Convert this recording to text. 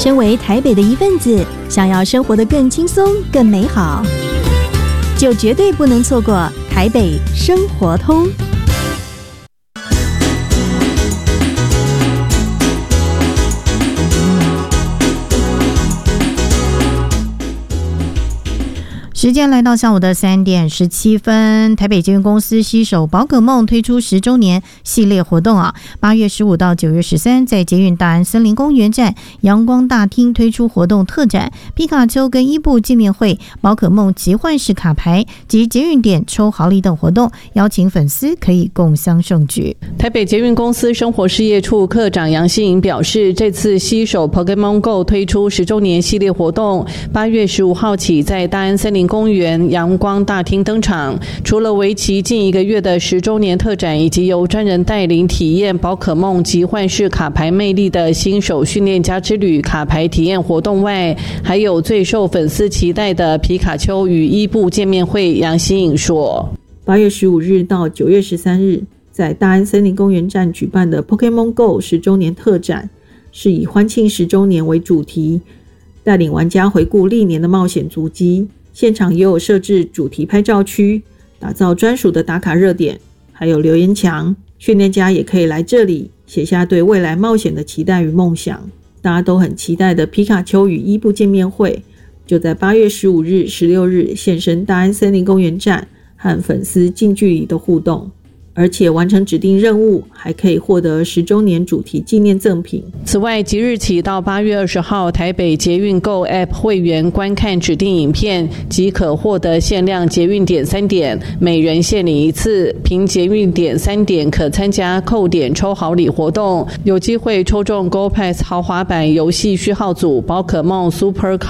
身为台北的一份子，想要生活得更轻松、更美好，就绝对不能错过台北生活通。 时间来到下午的3点17分，台北捷运公司携手宝可梦推出10周年系列活动8月15到9月13，在捷运大安森林公园站阳光大厅推出活动特展，皮卡丘跟伊布见面会、宝可梦集换式卡牌及捷运点抽好礼等活动，邀请粉丝可以共襄盛举。 台北捷运公司生活事业处科长杨希颖表示，这次携手 Pokémon Go 推出10周年系列活动，8月15号起在大安森林公园阳光大厅登场。除了为期近1个月的10周年特展，以及由专人带领体验宝可梦集换式卡牌魅力的新手训练家之旅卡牌体验活动外，还有最受粉丝期待的皮卡丘与伊布见面会。杨希颖说 ，8月15日到9月13日在大安森林公园站举办的 Pokémon Go 10周年特展，是以欢庆10周年为主题，带领玩家回顾历年的冒险足迹。现场也有设置主题拍照区，打造专属的打卡热点，还有留言墙，训练家也可以来这里写下对未来冒险的期待与梦想。大家都很期待的皮卡丘与伊布见面会，就在8月15日、16日现身大安森林公园站，和粉丝近距离的互动。而且完成指定任务还可以获得10周年主题纪念赠品。 此外，即日起到8月20号，台北捷运 Go App 会员观看指定影片即可获得限量捷运点3点，每人限领1次。凭捷运点3点可参加扣点抽好礼活动，有机会抽中 Go Pass 豪华版游戏序号组、宝可梦 Super